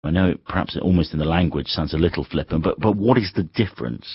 I know perhaps almost in the language sounds a little flippant, but what is the difference?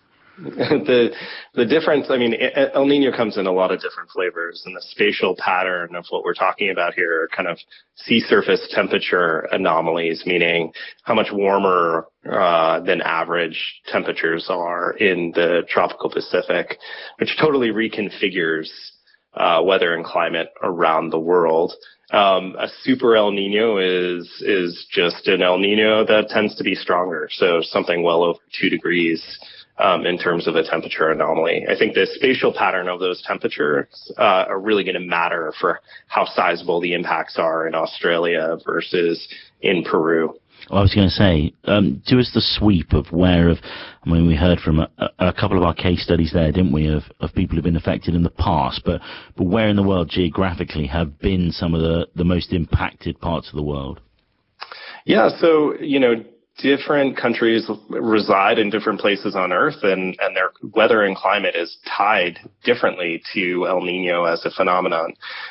The difference, I mean, El Nino comes in a lot of different flavors, and the spatial pattern of what we're talking about here are kind of sea surface temperature anomalies, meaning how much warmer than average temperatures are in the tropical Pacific, which totally reconfigures weather and climate around the world. A super El Nino is just an El Nino that tends to be stronger, so something well over 2 degrees in terms of a temperature anomaly. I think the spatial pattern of those temperatures are really going to matter for how sizable the impacts are in Australia versus in Peru. Well, I was going to say, do us the sweep of we heard from a couple of our case studies there, didn't we, of people who've been affected in the past, but where in the world geographically have been some of the most impacted parts of the world? Yeah, so, different countries reside in different places on Earth, and their weather and climate is tied differently to El Nino as a phenomenon.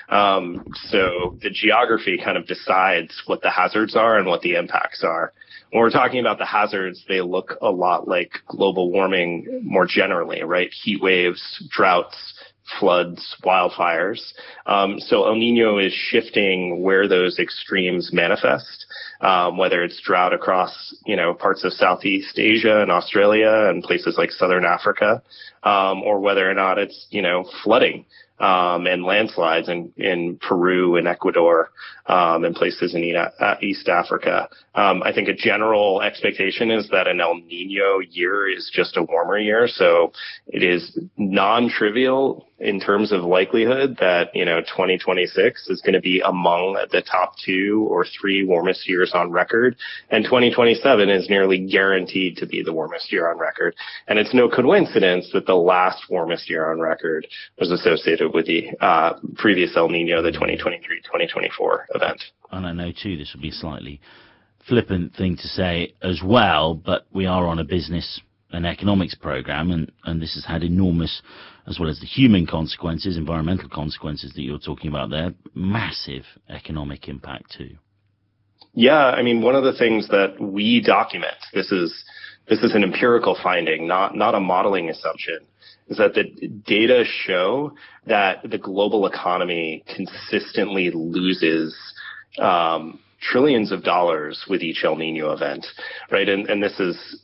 So the geography kind of decides what the hazards are and what the impacts are. When we're talking about the hazards, they look a lot like global warming more generally, right? Heat waves, droughts, floods, wildfires. So El Nino is shifting where those extremes manifest, whether it's drought across, parts of Southeast Asia and Australia and places like Southern Africa, or whether or not it's, flooding, and landslides in Peru and Ecuador, and places in East Africa. I think a general expectation is that an El Nino year is just a warmer year, so it is non-trivial in terms of likelihood that, 2026 is going to be among the top 2 or 3 warmest years on record, and 2027 is nearly guaranteed to be the warmest year on record. And it's no coincidence that the last warmest year on record was associated with the previous El Nino, the 2023-2024 event. And I know, too, this would be a slightly flippant thing to say as well, but we are on a business and economics program, and this has had enormous, as well as the human consequences, environmental consequences that you're talking about there, massive economic impact too. Yeah, I mean, one of the things that we document, this is an empirical finding, not a modeling assumption, is that the data show that the global economy consistently loses trillions of dollars with each El Nino event, right? And this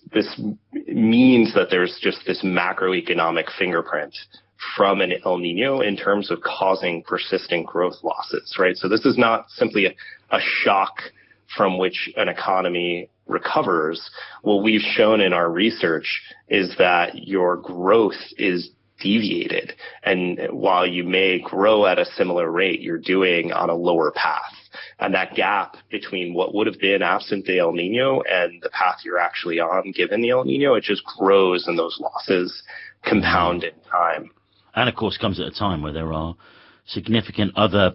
means that there's just this macroeconomic fingerprint from an El Nino in terms of causing persistent growth losses, right? So this is not simply a shock from which an economy recovers. What we've shown in our research is that your growth is deviated, and while you may grow at a similar rate, you're doing on a lower path. And that gap between what would have been absent the El Nino and the path you're actually on given the El Nino, it just grows, and those losses compound in time. And of course comes at a time where there are significant other,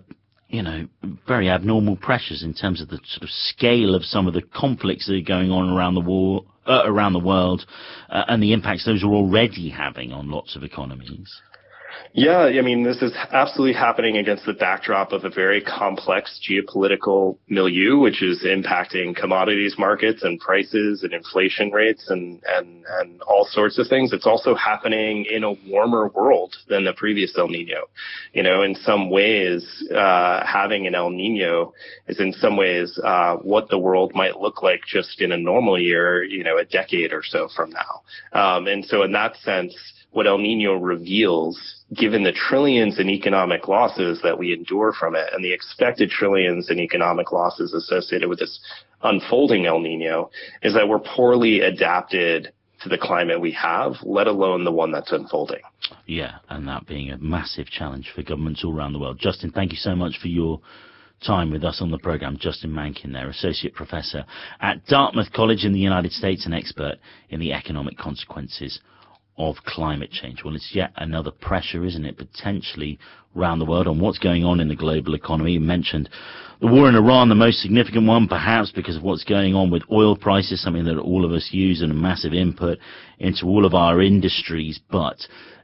very abnormal pressures in terms of the sort of scale of some of the conflicts that are going on around the world, and the impacts those are already having on lots of economies. Yeah, I mean, this is absolutely happening against the backdrop of a very complex geopolitical milieu, which is impacting commodities markets and prices and inflation rates and all sorts of things. It's also happening in a warmer world than the previous El Nino. In some ways, having an El Nino is in some ways what the world might look like just in a normal year, a decade or so from now. And so in that sense, what El Nino reveals, given the trillions in economic losses that we endure from it and the expected trillions in economic losses associated with this unfolding El Nino, is that we're poorly adapted to the climate we have, let alone the one that's unfolding. Yeah, and that being a massive challenge for governments all around the world. Justin, thank you so much for your time with us on the program. Justin Mankin there, Associate Professor at Dartmouth College in the United States and expert in the economic consequences of climate change. Well, it's yet another pressure, isn't it, potentially around the world on what's going on in the global economy. You mentioned the war in Iran, the most significant one, perhaps because of what's going on with oil prices, something that all of us use and a massive input into all of our industries. But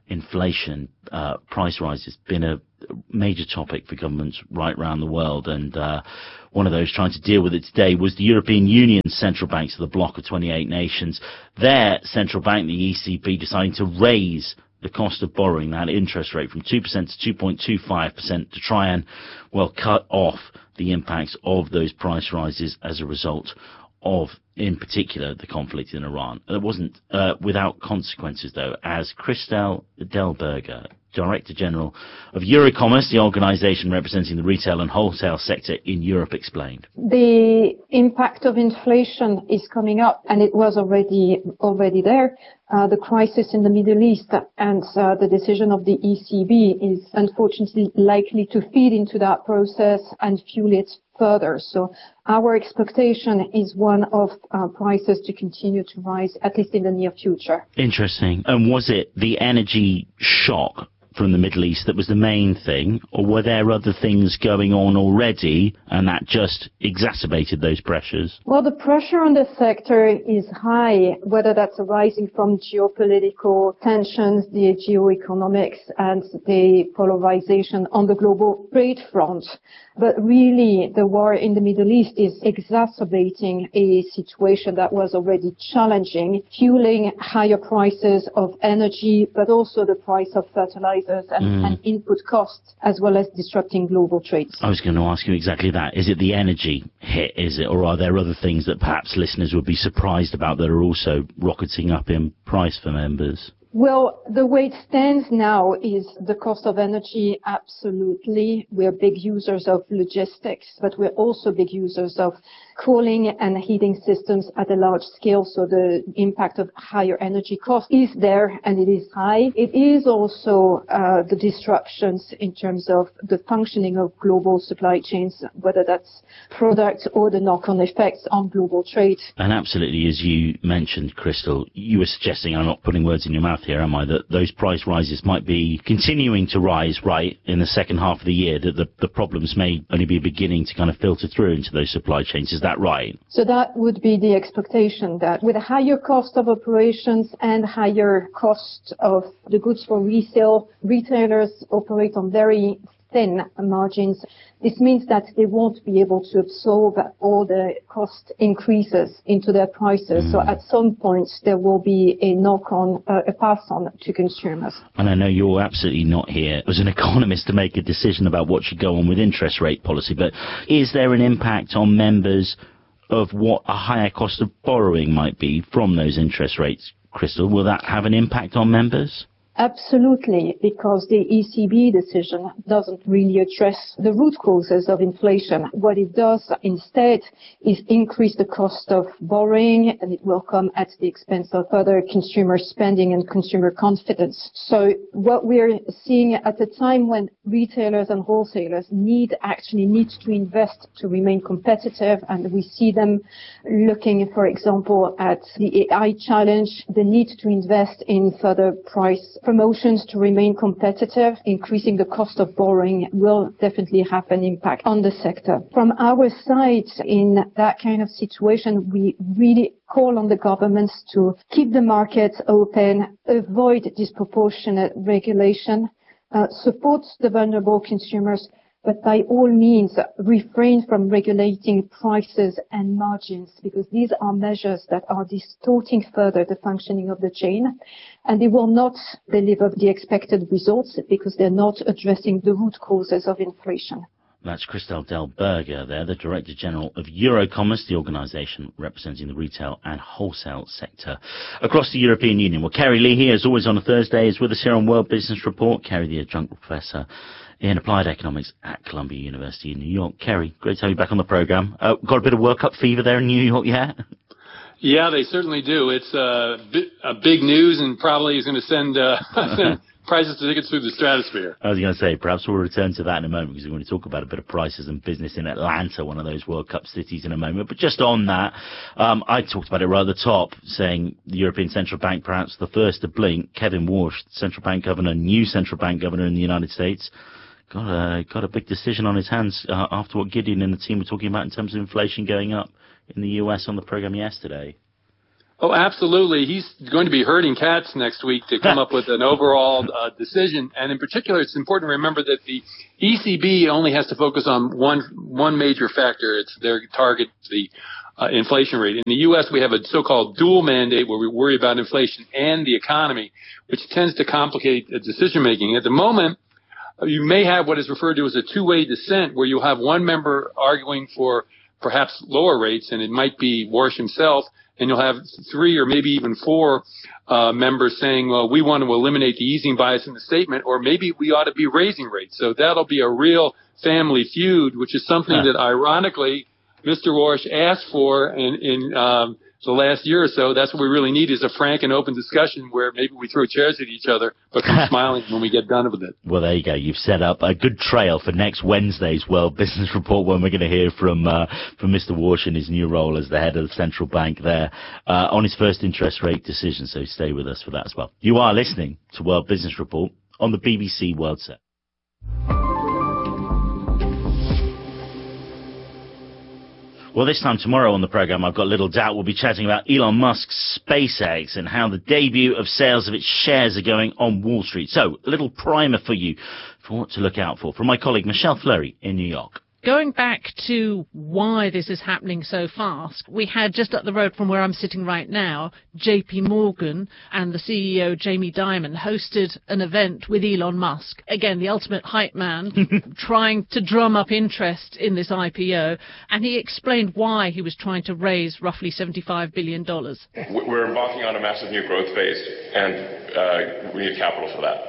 inflation, price rises, been a major topic for governments right around the world, and one of those trying to deal with it today was the European Union's central banks, the bloc of 28 nations. Their central bank, the ECB, deciding to raise the cost of borrowing, that interest rate, from 2% to 2.25% to try and, well, cut off the impacts of those price rises as a result of, in particular, the conflict in Iran. It wasn't without consequences, though, as Christel Delberger, Director General of Eurocommerce, the organisation representing the retail and wholesale sector in Europe, explained. The impact of inflation is coming up, and it was already there. The crisis in the Middle East and the decision of the ECB is unfortunately likely to feed into that process and fuel it further. So our expectation is one of prices to continue to rise, at least in the near future. Interesting. And was it the energy shock from the Middle East that was the main thing, or were there other things going on already and that just exacerbated those pressures? Well, the pressure on the sector is high, whether that's arising from geopolitical tensions, the geoeconomics, and the polarization on the global trade front. But really, the war in the Middle East is exacerbating a situation that was already challenging, fueling higher prices of energy, but also the price of fertilizers and input costs, as well as disrupting global trade. I was going to ask you exactly that. Is it the energy hit, is it? Or are there other things that perhaps listeners would be surprised about that are also rocketing up in price for members? Well, the way it stands now is the cost of energy, absolutely. We're big users of logistics, but we're also big users of cooling and heating systems at a large scale. So the impact of higher energy cost is there, and it is high. It is also the disruptions in terms of the functioning of global supply chains, whether that's products or the knock-on effects on global trade. And absolutely, as you mentioned, Christel, you were suggesting, I'm not putting words in your mouth here, am I, that those price rises might be continuing to rise right in the second half of the year, that the problems may only be beginning to kind of filter through into those supply chains. Is that right? So that would be the expectation, that with a higher cost of operations and higher cost of the goods for resale, retailers operate on very thin margins. This means that they won't be able to absorb all the cost increases into their prices. So at some point, there will be a knock-on, a pass-on to consumers. And I know you're absolutely not here as an economist to make a decision about what should go on with interest rate policy, but is there an impact on members of what a higher cost of borrowing might be from those interest rates, Christel? Will that have an impact on members? Absolutely, because the ECB decision doesn't really address the root causes of inflation. What it does instead is increase the cost of borrowing, and it will come at the expense of further consumer spending and consumer confidence. So what we're seeing at a time when retailers and wholesalers need to invest to remain competitive, and we see them looking, for example, at the AI challenge, the need to invest in further price promotions to remain competitive. Increasing the cost of borrowing will definitely have an impact on the sector. From our side, in that kind of situation, we really call on the governments to keep the markets open, avoid disproportionate regulation, support the vulnerable consumers, but by all means refrain from regulating prices and margins, because these are measures that are distorting further the functioning of the chain, and they will not deliver the expected results because they're not addressing the root causes of inflation. That's Christel Delberger there, the Director General of Eurocommerce, the organisation representing the retail and wholesale sector across the European Union. Well, Kerry Lee here, as always on a Thursday, is with us here on World Business Report. Kerry, the adjunct professor in applied economics at Columbia University in New York. Kerry, great to have you back on the programme. Got a bit of World Cup fever there in New York yet? Yeah, they certainly do. It's a big news, and probably is going to send prices to tickets through the stratosphere. I was going to say, perhaps we'll return to that in a moment, because we're going to talk about a bit of prices and business in Atlanta, one of those World Cup cities, in a moment. But just on that, I talked about it right at the top, saying the European Central Bank, perhaps the first to blink. Kevin Warsh, central bank governor, new central bank governor in the United States, got a big decision on his hands after what Gideon and the team were talking about in terms of inflation going up in the US on the program yesterday. Oh, absolutely. He's going to be herding cats next week to come up with an overall decision. And in particular, it's important to remember that the ECB only has to focus on one major factor. It's their target, the inflation rate. In the U.S., we have a so-called dual mandate where we worry about inflation and the economy, which tends to complicate decision-making. At the moment, you may have what is referred to as a two-way dissent, where you'll have one member arguing for perhaps lower rates, and it might be Warsh himself, and you'll have three or maybe even four members saying, well, we want to eliminate the easing bias in the statement, or maybe we ought to be raising rates. So that'll be a real family feud, which is something that, ironically, Mr. Warsh asked for in the last year or so. That's what we really need, is a frank and open discussion where maybe we throw chairs at each other, but come smiling when we get done with it. Well, there you go. You've set up a good trail for next Wednesday's World Business Report, when we're going to hear from Mr. Warsh in his new role as the head of the central bank there on his first interest rate decision. So stay with us for that as well. You are listening to World Business Report on the BBC World Service. Well, this time tomorrow on the programme, I've got little doubt we'll be chatting about Elon Musk's SpaceX and how the debut of sales of its shares are going on Wall Street. So, a little primer for you for what to look out for from my colleague Michelle Fleury in New York. Going back to why this is happening so fast, we had just up the road from where I'm sitting right now, JP Morgan and the CEO Jamie Dimon hosted an event with Elon Musk. Again, the ultimate hype man, trying to drum up interest in this IPO. And he explained why he was trying to raise roughly $75 billion. We're embarking on a massive new growth phase, and we need capital for that.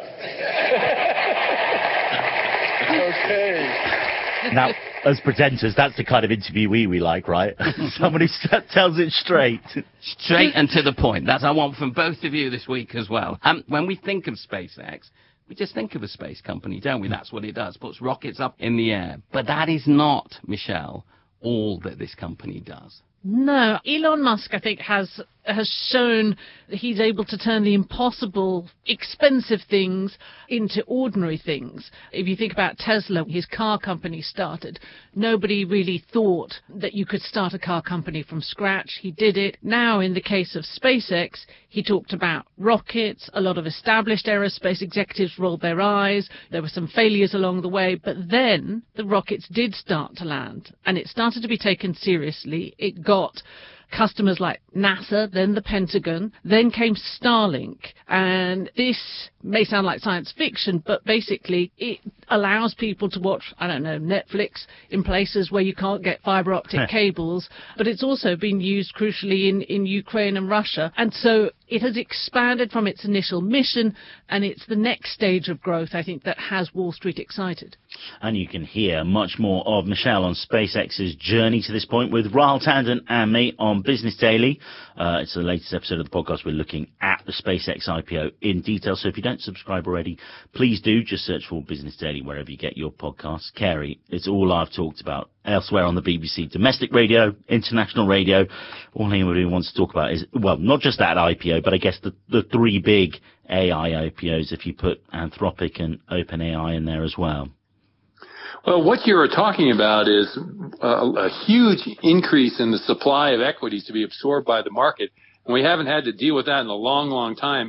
Okay. Now, as presenters, that's the kind of interviewee we like, right? Someone who tells it straight. Straight and to the point. That's what I want from both of you this week as well. When we think of SpaceX, we just think of a space company, don't we? That's what it does, puts rockets up in the air. But that is not, Michelle, all that this company does. No, Elon Musk, I think, has shown that he's able to turn the impossible, expensive things into ordinary things. If you think about Tesla, his car company started. Nobody really thought that you could start a car company from scratch. He did it. Now, in the case of SpaceX, he talked about rockets. A lot of established aerospace executives rolled their eyes. There were some failures along the way, but then the rockets did start to land, and it started to be taken seriously. It got customers like NASA, then the Pentagon, then came Starlink. And this may sound like science fiction, but basically it allows people to watch, I don't know, Netflix in places where you can't get fiber optic cables. But it's also been used crucially in Ukraine and Russia. And so it has expanded from its initial mission, and it's the next stage of growth, I think, that has Wall Street excited. And you can hear much more of Michelle on SpaceX's journey to this point with Rahul Tandon and me on Business Daily. It's the latest episode of the podcast. We're looking at the SpaceX IPO in detail. So if you don't subscribe already, please do. Just search for Business Daily wherever you get your podcasts. Kerry, it's all I've talked about elsewhere on the BBC. Domestic radio, international radio. All anybody wants to talk about is, well, not just that IPO, but I guess the three big AI IPOs, if you put Anthropic and OpenAI in there as well. Well, what you're talking about is a huge increase in the supply of equities to be absorbed by the market. And we haven't had to deal with that in a long, long time.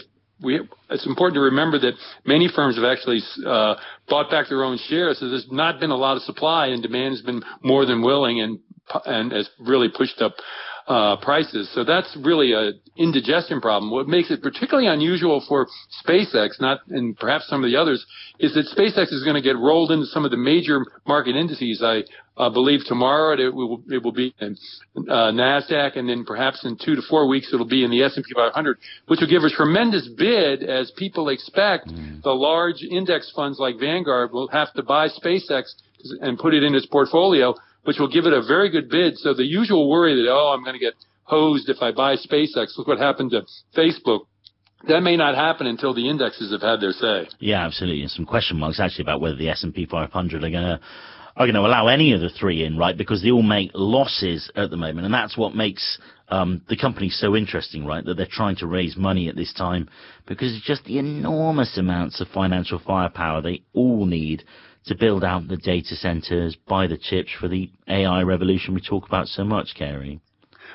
It's important to remember that many firms have actually bought back their own shares, so there's not been a lot of supply, and demand has been more than willing and has really pushed up prices. So that's really a indigestion problem. What makes it particularly unusual for SpaceX, and perhaps some of the others, is that SpaceX is going to get rolled into some of the major market indices. I believe tomorrow it will be in NASDAQ, and then perhaps in 2 to 4 weeks it'll be in the S&P 500, which will give a tremendous bid as people expect the large index funds like Vanguard will have to buy SpaceX and put it in its portfolio, which will give it a very good bid. So the usual worry that, I'm going to get hosed if I buy SpaceX, look what happened to Facebook. That may not happen until the indexes have had their say. Yeah, absolutely. And some question marks actually about whether the S&P 500 are going to allow any of the three in, right? Because they all make losses at the moment. And that's what makes the company so interesting, right? That they're trying to raise money at this time because it's just the enormous amounts of financial firepower they all need to build out the data centers, buy the chips for the AI revolution we talk about so much, Kerry.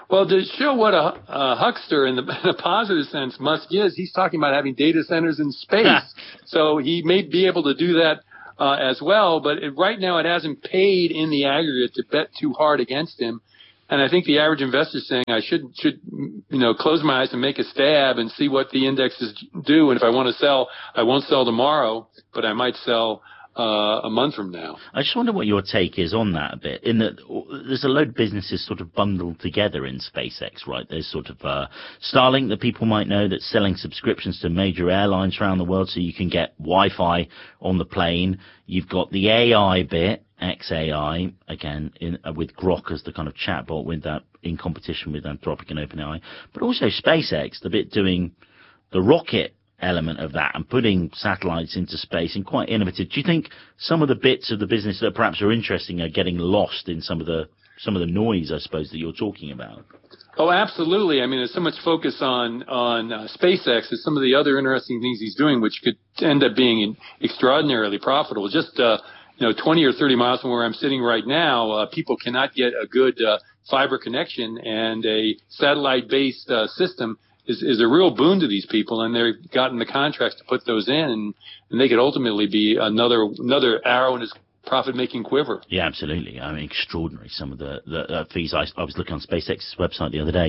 Well, to show what a huckster in a positive sense Musk is, he's talking about having data centers in space. So he may be able to do that as well, but right now it hasn't paid in the aggregate to bet too hard against him. And I think the average investor is saying I should close my eyes and make a stab and see what the indexes do. And if I want to sell, I won't sell tomorrow, but I might sell a month from now. I just wonder what your take is on that a bit, in that there's a load of businesses sort of bundled together in SpaceX, right? There's sort of Starlink that people might know that's selling subscriptions to major airlines around the world so you can get Wi-Fi on the plane. You've got the AI bit, XAI, again, with Grok as the kind of chatbot with that in competition with Anthropic and OpenAI, but also SpaceX, the bit doing the rocket element of that and putting satellites into space, and quite innovative. Do you think some of the bits of the business that perhaps are interesting are getting lost in some of the noise, I suppose, that you're talking about? Oh, absolutely. I mean, there's so much focus on SpaceX and some of the other interesting things he's doing, which could end up being extraordinarily profitable. Just 20 or 30 miles from where I'm sitting right now, people cannot get a good fiber connection, and a satellite-based system is a real boon to these people, and they've gotten the contracts to put those in, and they could ultimately be another arrow in his profit-making quiver. Yeah, absolutely. I mean, extraordinary. Some of the fees. I was looking on SpaceX's website the other day.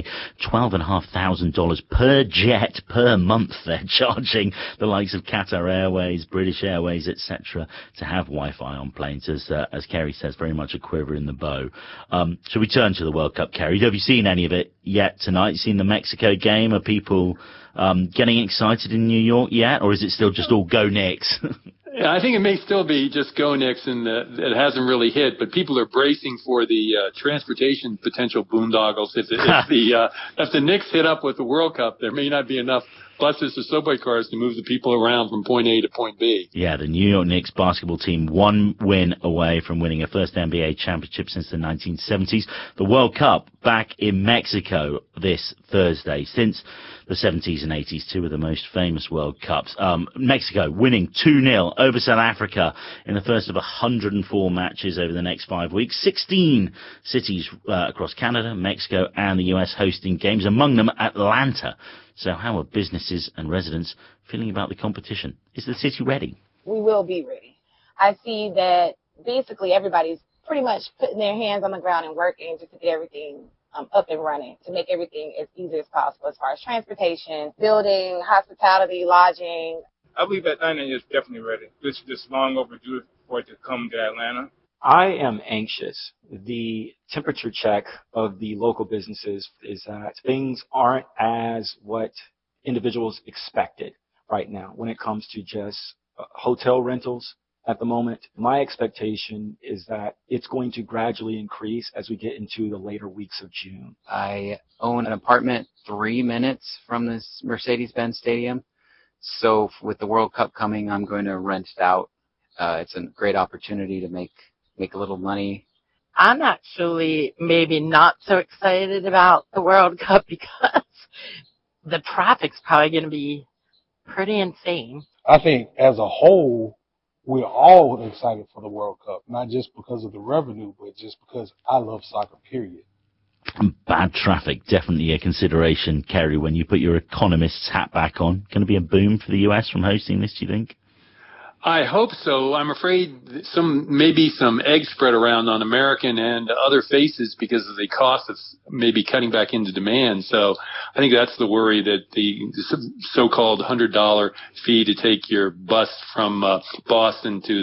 $12,500 per jet per month they're charging the likes of Qatar Airways, British Airways, etc., to have Wi-Fi on planes. As Kerry says, very much a quiver in the bow. Shall we turn to the World Cup, Kerry? Have you seen any of it yet tonight? You seen the Mexico game? Are people getting excited in New York yet, or is it still just all go Knicks? Yeah, I think it may still be just go Knicks, and it hasn't really hit, but people are bracing for the transportation potential boondoggles. If the Knicks hit up with the World Cup, there may not be enough buses or subway cars to move the people around from point A to point B. Yeah, the New York Knicks basketball team one win away from winning a first NBA championship since the 1970s. The World Cup back in Mexico this Thursday. Since the 70s and 80s, two of the most famous World Cups. Mexico winning 2-0 over South Africa in the first of 104 matches over the next 5 weeks. 16 cities across Canada, Mexico, and the US hosting games, among them Atlanta. So how are businesses and residents feeling about the competition? Is the city ready? We will be ready. I see that basically everybody's pretty much putting their hands on the ground and working just to get everything up and running, to make everything as easy as possible as far as transportation, building, hospitality, lodging. I believe Atlanta is definitely ready. This is long overdue for it to come to Atlanta. I am anxious. The temperature check of the local businesses is that things aren't as what individuals expected right now when it comes to just hotel rentals. At the moment, my expectation is that it's going to gradually increase as we get into the later weeks of June. I own an apartment 3 minutes from this Mercedes-Benz Stadium. So with the World Cup coming, I'm going to rent it out. It's a great opportunity to make a little money. I'm actually maybe not so excited about the World Cup because the traffic's probably going to be pretty insane. I think as a whole, we're all excited for the World Cup, not just because of the revenue, but just because I love soccer, period. Bad traffic, definitely a consideration, Kerry, when you put your economist's hat back on. Going to be a boom for the US from hosting this, do you think? I hope so. I'm afraid maybe some eggs spread around on American and other faces because of the cost of maybe cutting back into demand. So I think that's the worry, that the so-called $100 fee to take your bus from Boston to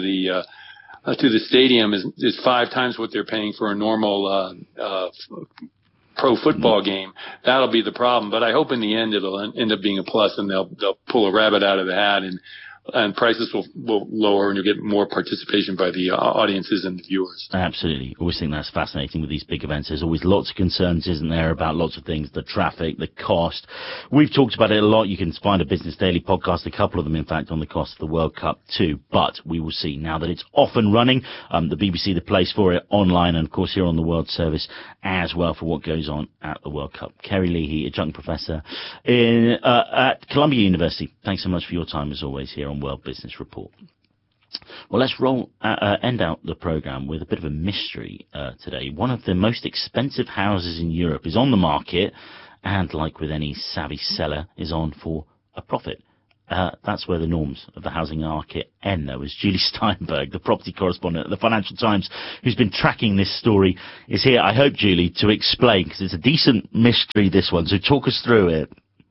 the stadium is 5 times what they're paying for a normal pro football game. That'll be the problem. But I hope in the end it'll end up being a plus, and they'll pull a rabbit out of the hat, and prices will lower, and you'll get more participation by the audiences and the viewers. Absolutely. Always think that's fascinating with these big events. There's always lots of concerns, isn't there, about lots of things, the traffic, the cost. We've talked about it a lot. You can find a Business Daily podcast, a couple of them, in fact, on the cost of the World Cup too. But we will see now that it's off and running. The BBC, the place for it, online, and of course here on the World Service as well, for what goes on at the World Cup. Kerry Leahy, adjunct professor at Columbia University. Thanks so much for your time as always here on World Business Report. Well, let's end out the programme with a bit of a mystery today. One of the most expensive houses in Europe is on the market and, like with any savvy seller, is on for a profit. That's where the norms of the housing market end, though, as Julie Steinberg, the property correspondent at the Financial Times, who's been tracking this story, is here, I hope, Julie, to explain, because it's a decent mystery, this one, so talk us through it.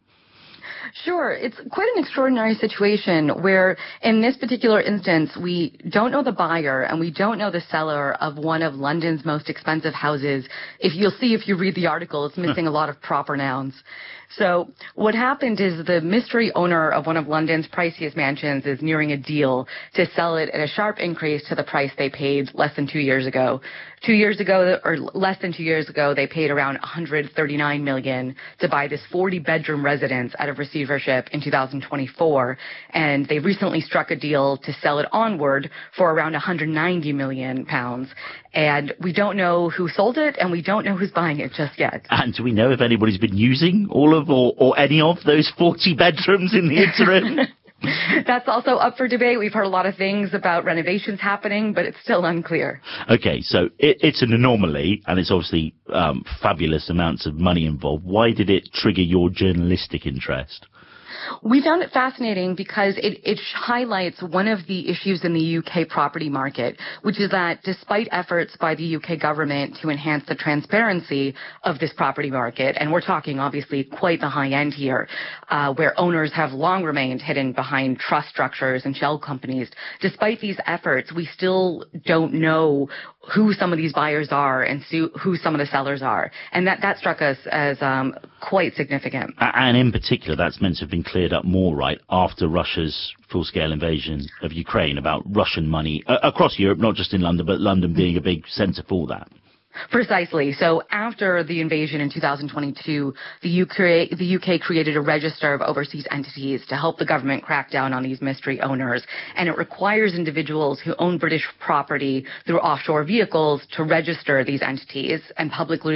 Sure. It's quite an extraordinary situation where, in this particular instance, we don't know the buyer and we don't know the seller of one of London's most expensive houses. If you read the article, it's missing a lot of proper nouns. So what happened is the mystery owner of one of London's priciest mansions is nearing a deal to sell it at a sharp increase to the price they paid less than 2 years ago. 2 years ago, or less than 2 years ago, they paid around $139 million to buy this 40-bedroom residence out of receivership in 2024, and they recently struck a deal to sell it onward for around £190 million. And we don't know who sold it, and we don't know who's buying it just yet. And do we know if anybody's been using all of or any of those 40 bedrooms in the interim? That's also up for debate. We've heard a lot of things about renovations happening, but it's still unclear. Okay, so it's an anomaly, and it's obviously fabulous amounts of money involved. Why did it trigger your journalistic interest? We found it fascinating because it highlights one of the issues in the UK property market, which is that despite efforts by the UK government to enhance the transparency of this property market, and we're talking obviously quite the high end here, where owners have long remained hidden behind trust structures and shell companies, despite these efforts, we still don't know who some of these buyers are and who some of the sellers are. And that struck us as quite significant. And in particular, that's meant to have been cleared up more, right, after Russia's full-scale invasion of Ukraine, about Russian money across Europe, not just in London, but London being a big centre for that. Precisely. So after the invasion in 2022, the UK created a register of overseas entities to help the government crack down on these mystery owners. And it requires individuals who own British property through offshore vehicles to register these entities and publicly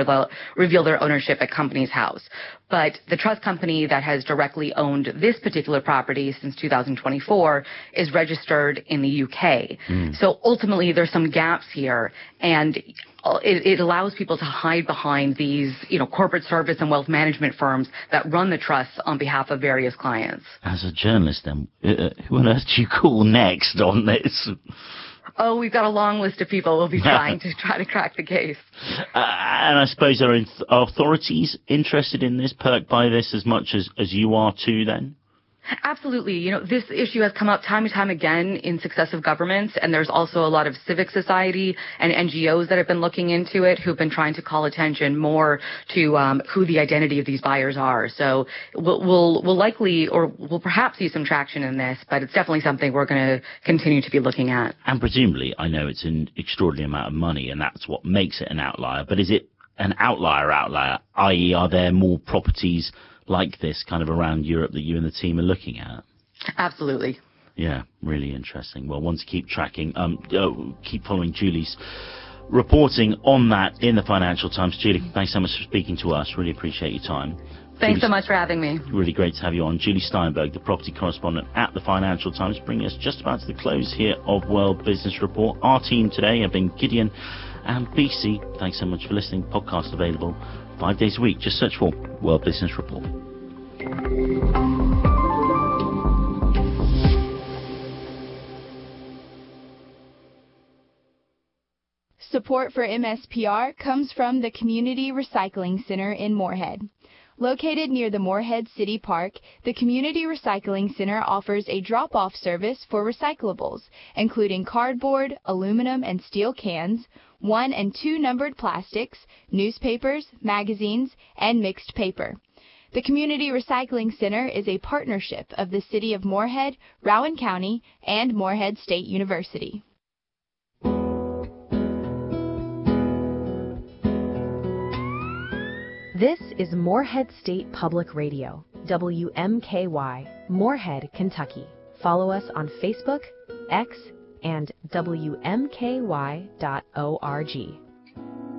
reveal their ownership at Companies House. But the trust company that has directly owned this particular property since 2024 is registered in the UK. So ultimately, there's some gaps here, and it allows people to hide behind these, corporate service and wealth management firms that run the trusts on behalf of various clients. As a journalist, then, who on earth do you call next on this? Oh, we've got a long list of people we'll be trying to crack the case. And I suppose are authorities interested in this, perked by this as much as you are too, then? Absolutely. This issue has come up time and time again in successive governments, and there's also a lot of civic society and NGOs that have been looking into it, who've been trying to call attention more to who the identity of these buyers are. So we'll likely, or we'll perhaps see some traction in this, but it's definitely something we're going to continue to be looking at. And presumably, I know it's an extraordinary amount of money, and that's what makes it an outlier, but is it an outlier, i.e. are there more properties like this kind of around Europe that you and the team are looking at? Absolutely. Yeah, really interesting. Well, one to keep tracking. Keep following Julie's reporting on that in the Financial Times. Julie, thanks so much for speaking to us. Really appreciate your time. Thanks so much for having me. Really great to have you on. Julie Steinberg, the property correspondent at the Financial Times, bringing us just about to the close here of World Business Report. Our team today have been Gideon and BC. Thanks so much for listening. Podcast available 5 days a week. Just search for World Business Report. Support for MSPR comes from the Community Recycling Center in Moorhead. Located near the Moorhead City Park, the Community Recycling Center offers a drop-off service for recyclables, including cardboard, aluminum and steel cans, 1 and 2 numbered plastics, newspapers, magazines, and mixed paper. The Community Recycling Center is a partnership of the City of Moorhead, Rowan County, and Moorhead State University. This is Moorhead State Public Radio, WMKY, Moorhead, Kentucky. Follow us on Facebook, X, and WMKY.org.